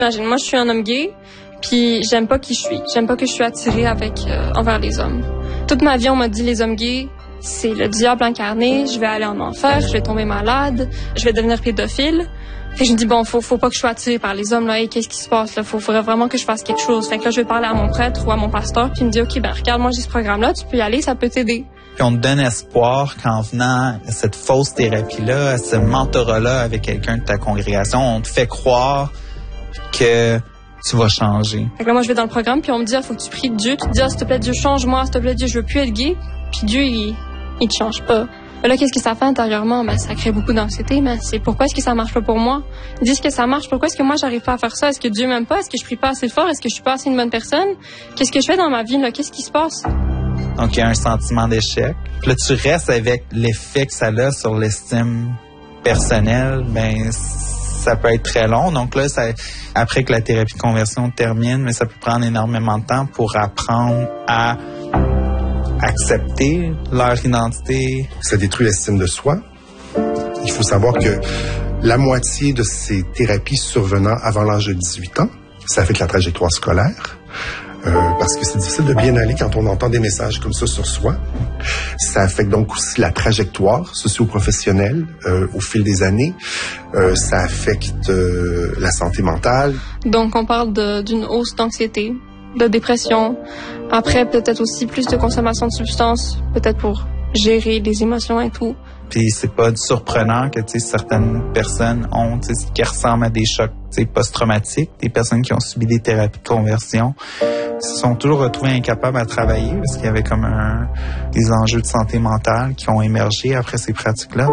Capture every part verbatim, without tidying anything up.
Imagine, moi, je suis un homme gay, puis j'aime pas qui je suis. J'aime pas que je suis attirée avec, euh, envers les hommes. Toute ma vie, on m'a dit les hommes gays, c'est le diable incarné, je vais aller en enfer, je vais tomber malade, je vais devenir pédophile. Fait que je me dis, bon, faut, faut pas que je sois attirée par les hommes, là, hey, qu'est-ce qui se passe, là? Faut, faudrait vraiment que je fasse quelque chose. Fait que là, je vais parler à mon prêtre ou à mon pasteur, puis il me dit, OK, ben, regarde, moi, j'ai ce programme-là, tu peux y aller, ça peut t'aider. Puis on te donne espoir qu'en venant à cette fausse thérapie-là, à ce mentorat-là avec quelqu'un de ta congrégation, on te fait croire que tu vas changer. Fait que là, moi, je vais dans le programme, puis on me dit, il faut que tu pries Dieu, tu te dis, ah, s'il te plaît, Dieu, change-moi, s'il te plaît, Dieu, je veux plus être gay. Puis Dieu, il, il te change pas. Mais là, qu'est-ce que ça fait intérieurement? Ben, ça crée beaucoup d'anxiété, mais c'est pourquoi est-ce que ça marche pas pour moi? Ils disent que ça marche, pourquoi est-ce que moi, j'arrive pas à faire ça? Est-ce que Dieu m'aime pas? Est-ce que je prie pas assez fort? Est-ce que je suis pas assez une bonne personne? Qu'est-ce que je fais dans ma vie, là? Qu'est-ce qui se passe? Donc, il y a un sentiment d'échec. Puis là, tu restes avec l'effet que ça a sur l'estime personnelle. Ben, ça peut être très long. Donc là, ça, après que la thérapie de conversion termine, mais ça peut prendre énormément de temps pour apprendre à accepter leur identité. Ça détruit l'estime de soi. Il faut savoir que la moitié de ces thérapies survenant avant l'âge de dix-huit ans, ça affecte la trajectoire scolaire. Euh, parce que c'est difficile de bien aller quand on entend des messages comme ça sur soi. Ça affecte donc aussi la trajectoire socio-professionnelle euh, au fil des années. Euh, ça affecte euh, la santé mentale. Donc, on parle de, d'une hausse d'anxiété, de dépression. Après, peut-être aussi plus de consommation de substances, peut-être pour gérer les émotions et tout. Puis c'est pas surprenant que tu sais certaines personnes ont tu sais qui ressemblent à des chocs tu sais post-traumatiques, des personnes qui ont subi des thérapies de conversion se sont toujours retrouvées incapables à travailler parce qu'il y avait comme un des enjeux de santé mentale qui ont émergé après ces pratiques-là.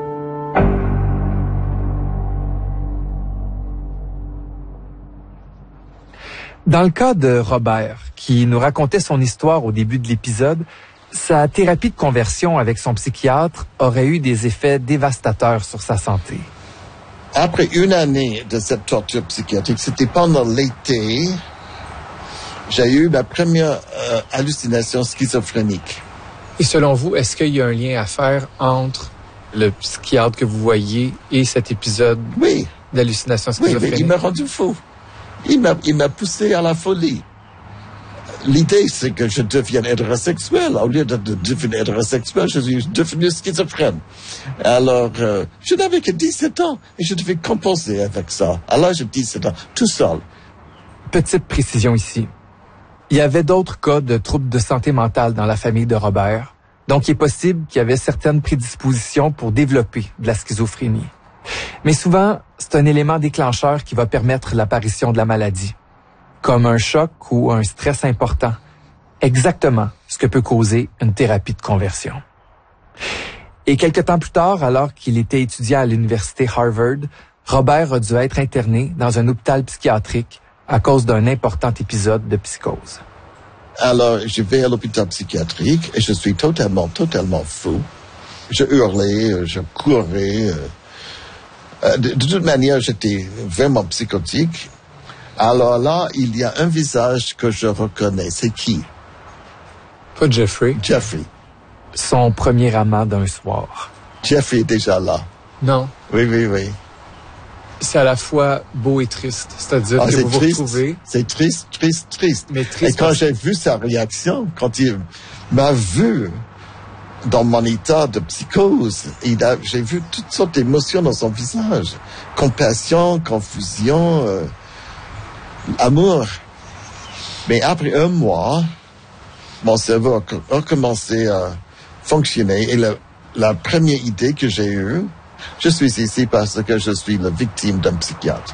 Dans le cas de Robert, qui nous racontait son histoire au début de l'épisode, sa thérapie de conversion avec son psychiatre aurait eu des effets dévastateurs sur sa santé. Après une année de cette torture psychiatrique, c'était pendant l'été, j'ai eu ma première euh, hallucination schizophrénique. Et selon vous, est-ce qu'il y a un lien à faire entre le psychiatre que vous voyez et cet épisode oui. d'hallucination schizophrénique? Oui, mais il m'a rendu fou. Il m'a, il m'a poussé à la folie. L'idée, c'est que je devienne hétérosexuel. Au lieu de, de devenir hétérosexuel, je suis devenu schizophrène. Alors, euh, je n'avais que dix-sept ans et je devais compenser avec ça. À l'âge de dix-sept ans, tout seul. Petite précision ici. Il y avait d'autres cas de troubles de santé mentale dans la famille de Robert. Donc, il est possible qu'il y avait certaines prédispositions pour développer de la schizophrénie. Mais souvent, c'est un élément déclencheur qui va permettre l'apparition de la maladie, comme un choc ou un stress important. Exactement ce que peut causer une thérapie de conversion. Et quelques temps plus tard, alors qu'il était étudiant à l'université Harvard, Robert a dû être interné dans un hôpital psychiatrique à cause d'un important épisode de psychose. Alors, je vais à l'hôpital psychiatrique et je suis totalement, totalement fou. Je hurlais, je courais. De, de toute manière, j'étais vraiment psychotique. Alors là, il y a un visage que je reconnais. C'est qui? Pas Jeffrey. Jeffrey. Son premier amant d'un soir. Jeffrey est déjà là. Non. Oui, oui, oui. C'est à la fois beau et triste. C'est-à-dire ah, que c'est vous vous triste. retrouvez... C'est triste, triste, triste. Mais triste. Et quand j'ai vu sa réaction, quand il m'a vu dans mon état de psychose, il a, j'ai vu toutes sortes d'émotions dans son visage. Compassion, confusion, euh, amour. Mais après un mois, mon cerveau a recommencé à fonctionner et la, la première idée que j'ai eue, je suis ici parce que je suis la victime d'un psychiatre.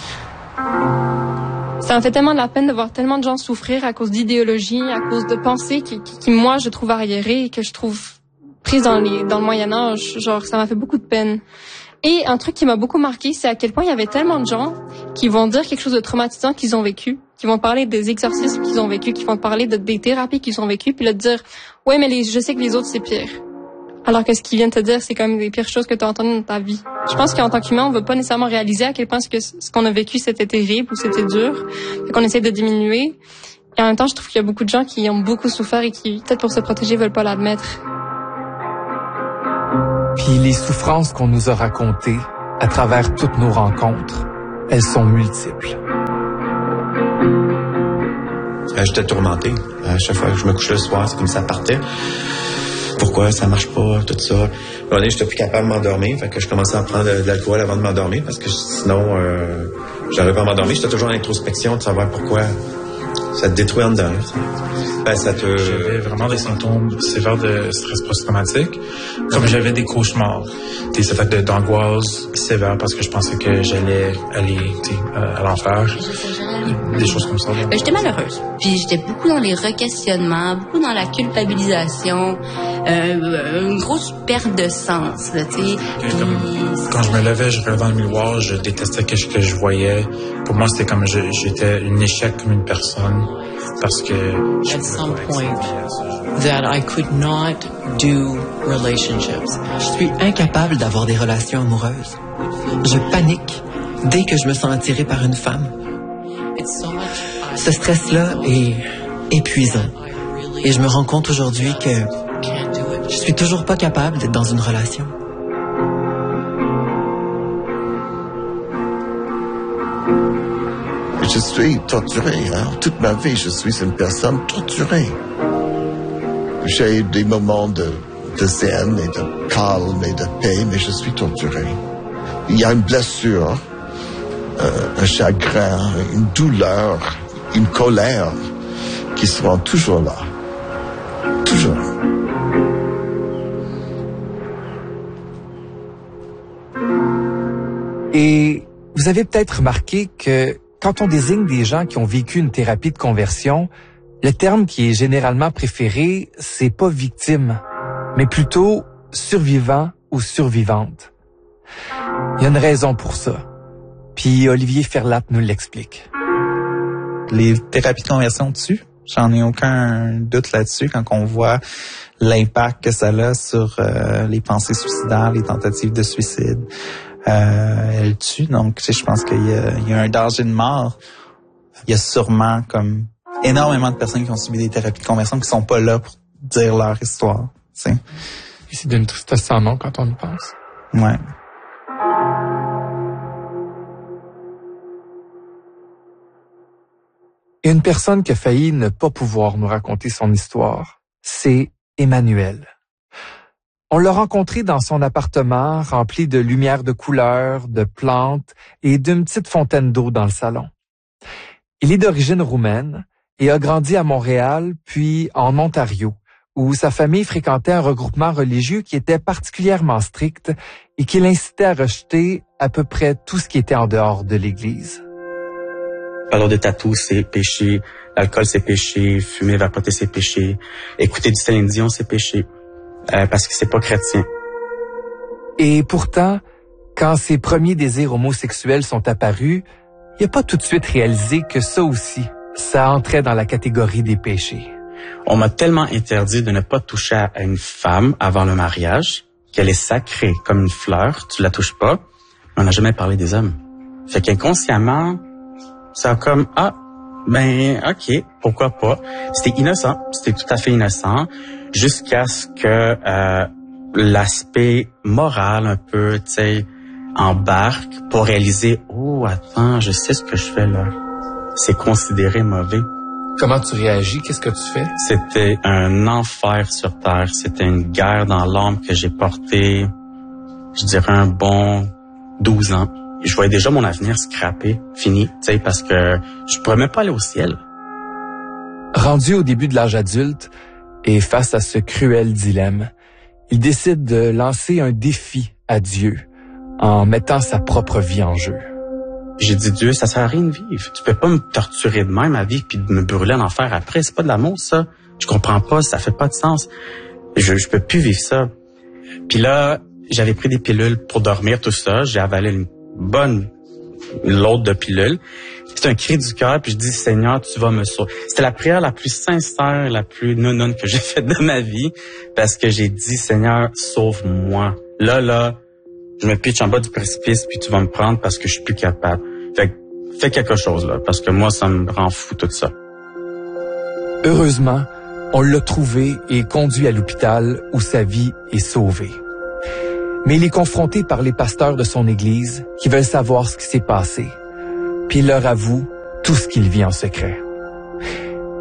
Ça me fait tellement de la peine de voir tellement de gens souffrir à cause d'idéologies, à cause de pensées qui, qui, qui moi, je trouve arriérées et que je trouve prises dans, les, dans le Moyen-Âge. Genre, ça m'a fait beaucoup de peine. Et un truc qui m'a beaucoup marqué, c'est à quel point il y avait tellement de gens qui vont dire quelque chose de traumatisant qu'ils ont vécu, qui vont parler des exorcismes qu'ils ont vécu, qui vont parler de, des thérapies qu'ils ont vécues, puis là, de dire « Ouais, mais les, je sais que les autres, c'est pire. » Alors que ce qu'ils viennent te dire, c'est quand même des pires choses que tu as entendues dans ta vie. Je pense qu'en tant qu'humain, on veut pas nécessairement réaliser à quel point ce, que, ce qu'on a vécu, c'était terrible ou c'était dur. Fait qu'on essaie de diminuer. Et en même temps, je trouve qu'il y a beaucoup de gens qui ont beaucoup souffert et qui, peut-être pour se protéger, veulent pas l'admettre. Puis les souffrances qu'on nous a racontées à travers toutes nos rencontres, elles sont multiples. Euh, j'étais tourmenté. À chaque fois que je me couchais le soir, c'est comme ça partait. Pourquoi ça marche pas, tout ça. À un moment donné, j'étais plus capable de m'endormir. Fait que je commençais à prendre de, de l'alcool avant de m'endormir parce que sinon, euh, j'arrivais pas à m'endormir. J'étais toujours en introspection de savoir pourquoi ça te détruit en dedans. Ben, ça te... J'avais vraiment des symptômes sévères de stress post-traumatique. Comme j'avais des cauchemars, des attaques de, d'angoisse sévères parce que je pensais que j'allais aller à l'enfer. Des choses comme ça. Ben, j'étais malheureuse. Puis j'étais beaucoup dans les re-questionnements, beaucoup dans la culpabilisation, euh, une grosse perte de sens, tu sais. Puis... Quand je me levais, je regardais dans le miroir, je détestais ce que je voyais. Pour moi, c'était comme je, j'étais un échec comme une personne parce que... At some point that I could not do relationships. Je suis incapable d'avoir des relations amoureuses. Je panique dès que je me sens attirée par une femme. Ce stress-là est épuisant. Et je me rends compte aujourd'hui que je suis toujours pas capable d'être dans une relation. Je suis torturé. Hein? Toute ma vie, je suis une personne torturée. J'ai eu des moments de, de zen et de calme et de paix, mais je suis torturé. Il y a une blessure, euh, un chagrin, une douleur, une colère qui seront toujours là. Toujours. Et vous avez peut-être remarqué que quand on désigne des gens qui ont vécu une thérapie de conversion, le terme qui est généralement préféré, c'est pas victime, mais plutôt survivant ou survivante. Il y a une raison pour ça. Puis Olivier Ferlat nous l'explique. Les thérapies de conversion dessus, j'en ai aucun doute là-dessus quand on voit l'impact que ça a sur euh, les pensées suicidaires, les tentatives de suicide. Euh, elle tue, donc tu sais, je pense qu'il y a, il y a un danger de mort. Il y a sûrement comme énormément de personnes qui ont subi des thérapies de conversion qui sont pas là pour dire leur histoire. Tu sais. Et c'est d'une tristesse sans nom quand on y pense. Ouais. Une personne qui a failli ne pas pouvoir nous raconter son histoire, c'est Emmanuel. On l'a rencontré dans son appartement rempli de lumière de couleurs, de plantes et d'une petite fontaine d'eau dans le salon. Il est d'origine roumaine et a grandi à Montréal puis en Ontario, où sa famille fréquentait un regroupement religieux qui était particulièrement strict et qui l'incitait à rejeter à peu près tout ce qui était en dehors de l'Église. Parler de tatou, c'est péché. L'alcool, c'est péché. Fumer, vapoter, c'est péché. Écouter du Céline Dion, c'est péché. Euh, parce que c'est pas chrétien. Et pourtant, quand ses premiers désirs homosexuels sont apparus, il n'a pas tout de suite réalisé que ça aussi, ça entrait dans la catégorie des péchés. On m'a tellement interdit de ne pas toucher à une femme avant le mariage, qu'elle est sacrée comme une fleur, tu la touches pas, mais on n'a jamais parlé des hommes. Fait qu'inconsciemment, ça a comme, ah, ben, ok, pourquoi pas. C'était innocent, c'était tout à fait innocent, jusqu'à ce que euh, l'aspect moral un peu, tu sais, embarque pour réaliser, oh, attends, je sais ce que je fais là. C'est considéré mauvais. Comment tu réagis? Qu'est-ce que tu fais? C'était un enfer sur terre. C'était une guerre dans l'âme que j'ai portée, je dirais, un bon douze ans. Je voyais déjà mon avenir scrappé, fini, tu sais, parce que je pourrais même pas aller au ciel. Rendu au début de l'âge adulte et face à ce cruel dilemme, il décide de lancer un défi à Dieu en mettant sa propre vie en jeu. J'ai dit, Dieu, ça sert à rien de vivre. Tu peux pas me torturer de même à vivre puis de me brûler en enfer après. C'est pas de l'amour, ça. Je comprends pas, ça fait pas de sens. Je, je peux plus vivre ça. Puis là, j'avais pris des pilules pour dormir, tout ça. J'ai avalé une bonne load de pilules. C'est un cri du cœur, puis je dis, Seigneur, tu vas me sauver. C'était la prière la plus sincère, la plus non-non que j'ai faite de ma vie, parce que j'ai dit, Seigneur, sauve-moi. Là, là, je me pitche en bas du précipice, puis tu vas me prendre parce que je suis plus capable. Fait que fais quelque chose, là, parce que moi, ça me rend fou tout ça. Heureusement, on l'a trouvé et conduit à l'hôpital où sa vie est sauvée. Mais il est confronté par les pasteurs de son église qui veulent savoir ce qui s'est passé. Puis il leur avoue tout ce qu'il vit en secret.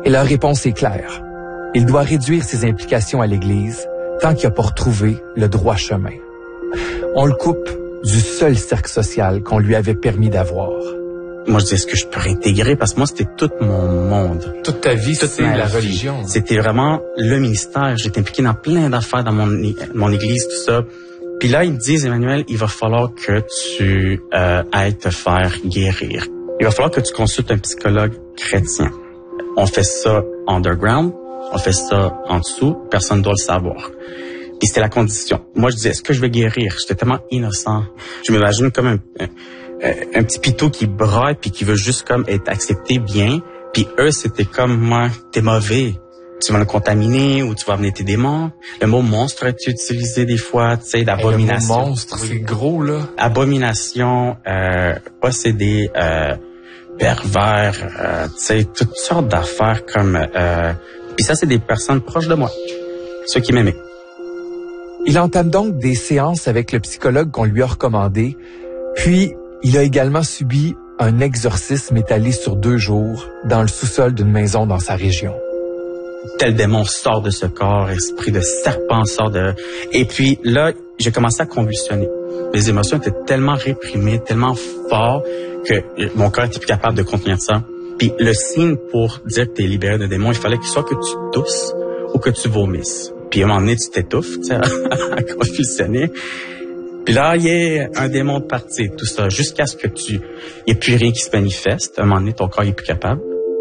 Et leur réponse est claire. Il doit réduire ses implications à l'Église tant qu'il n'a pas retrouvé le droit chemin. On le coupe du seul cercle social qu'on lui avait permis d'avoir. Moi, je dis, est-ce que je peux réintégrer? Parce que moi, c'était tout mon monde. Toute ta vie, Toute c'est ma la vie. religion. C'était vraiment le ministère. J'étais impliqué dans plein d'affaires dans mon, mon église, tout ça. Puis là, ils me disent, Emmanuel, il va falloir que tu euh, ailles te faire guérir. Il va falloir que tu consultes un psychologue chrétien. On fait ça underground, on fait ça en dessous, personne ne doit le savoir. Puis c'était la condition. Moi, je disais, est-ce que je vais guérir? J'étais tellement innocent. Je m'imagine comme un... un un petit pitou qui braille puis qui veut juste comme être accepté bien. Puis eux, c'était comme, moi, t'es mauvais. Tu vas le contaminer ou tu vas amener tes démons. Le mot monstre a été utilisé des fois, tu sais, d'abomination. Le mot monstre, c'est gros, là. Abomination, euh, possédé, euh, pervers, euh, tu sais, toutes sortes d'affaires comme... Euh, puis ça, c'est des personnes proches de moi, ceux qui m'aimaient. Il entame donc des séances avec le psychologue qu'on lui a recommandé, puis il a également subi un exorcisme étalé sur deux jours dans le sous-sol d'une maison dans sa région. Tel démon sort de ce corps, esprit de serpent sort de... Et puis là, j'ai commencé à convulsionner. Mes émotions étaient tellement réprimées, tellement fortes que mon corps était plus capable de contenir ça. Puis le signe pour dire que tu es libéré de démon, il fallait que soit que tu tousses ou que tu vomisses. Puis à un moment donné, tu t'étouffes, tu sais, à convulsionner. Puis là, il y a un démon de partir, tout ça, jusqu'à ce que tu... Il n'y ait plus rien qui se manifeste. À un moment donné, ton corps n'est plus capable.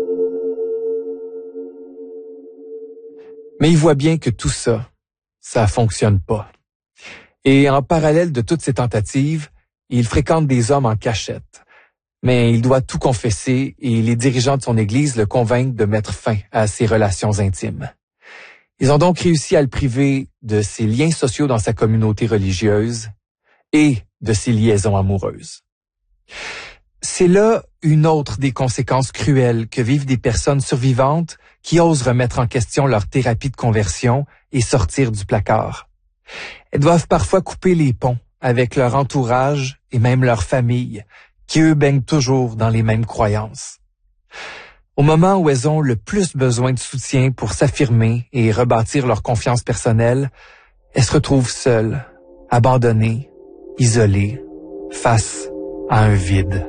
Mais il voit bien que tout ça, ça fonctionne pas. Et en parallèle de toutes ces tentatives, il fréquente des hommes en cachette. Mais il doit tout confesser et les dirigeants de son église le convainquent de mettre fin à ses relations intimes. Ils ont donc réussi à le priver de ses liens sociaux dans sa communauté religieuse et de ses liaisons amoureuses. C'est là une autre des conséquences cruelles que vivent des personnes survivantes qui osent remettre en question leur thérapie de conversion et sortir du placard. Elles doivent parfois couper les ponts avec leur entourage et même leur famille, qui eux baignent toujours dans les mêmes croyances. Au moment où elles ont le plus besoin de soutien pour s'affirmer et rebâtir leur confiance personnelle, elles se retrouvent seules, abandonnées, isolées, face à un vide.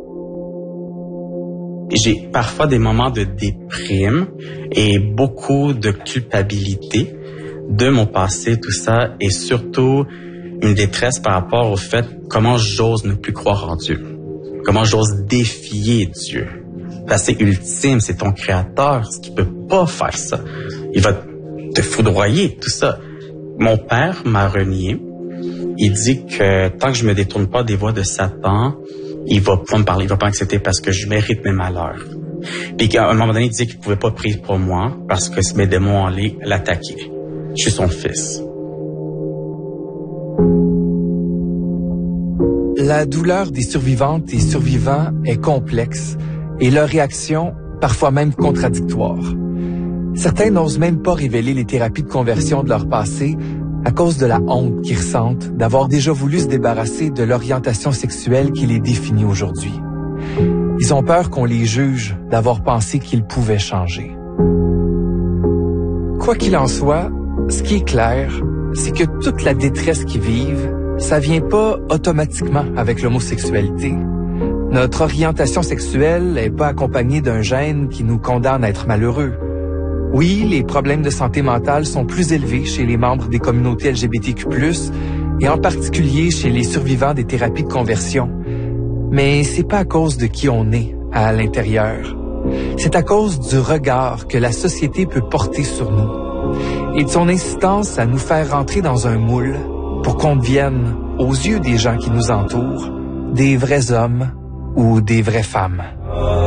J'ai parfois des moments de déprime et beaucoup de culpabilité de mon passé, tout ça, et surtout une détresse par rapport au fait comment j'ose ne plus croire en Dieu, comment j'ose défier Dieu. Parce que c'est ultime, c'est ton créateur, ce qui peut pas faire ça. Il va te foudroyer, tout ça. Mon père m'a renié. Il dit que tant que je me détourne pas des voies de Satan, il va pas me parler, il va pas accepter parce que je mérite mes malheurs. Puis qu'à un moment donné, il dit qu'il pouvait pas prier pour moi parce que mes démons allaient l'attaquer. Je suis son fils. La douleur des survivantes et survivants est complexe et leur réaction parfois même contradictoire. Certains n'osent même pas révéler les thérapies de conversion de leur passé à cause de la honte qu'ils ressentent d'avoir déjà voulu se débarrasser de l'orientation sexuelle qui les définit aujourd'hui. Ils ont peur qu'on les juge d'avoir pensé qu'ils pouvaient changer. Quoi qu'il en soit, ce qui est clair, c'est que toute la détresse qu'ils vivent, ça vient pas automatiquement avec l'homosexualité. Notre orientation sexuelle n'est pas accompagnée d'un gène qui nous condamne à être malheureux. Oui, les problèmes de santé mentale sont plus élevés chez les membres des communautés L G B T Q plus, et en particulier chez les survivants des thérapies de conversion. Mais c'est pas à cause de qui on est à l'intérieur. C'est à cause du regard que la société peut porter sur nous et de son insistance à nous faire rentrer dans un moule pour qu'on devienne, aux yeux des gens qui nous entourent, des vrais hommes ou des vraies femmes.